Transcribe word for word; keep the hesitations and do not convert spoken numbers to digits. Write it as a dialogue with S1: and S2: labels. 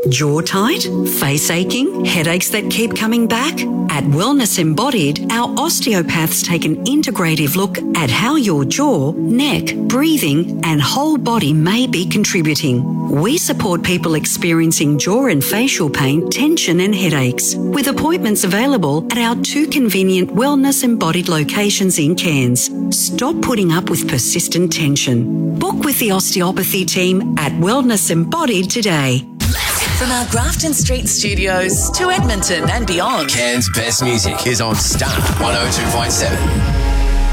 S1: Jaw tight? Face aching? Headaches that keep coming back? At Wellness Embodied, our osteopaths take an integrative look at how your jaw, neck, breathing, and whole body may be contributing. We support people experiencing jaw and facial pain, tension, and headaches, with appointments available at our two convenient Wellness Embodied locations in Cairns. Stop putting up with persistent tension. Book with the osteopathy team at Wellness Embodied today.
S2: From our Grafton Street studios to Edmonton and beyond,
S3: Cairns' best music is on Star one oh two point seven.